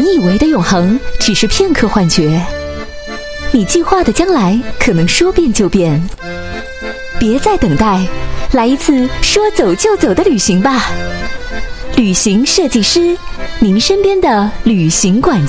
以为的永恒只是片刻幻觉，你计划的将来可能说变就变。别再等待，来一次说走就走的旅行吧。旅行设计师，您身边的旅行管家。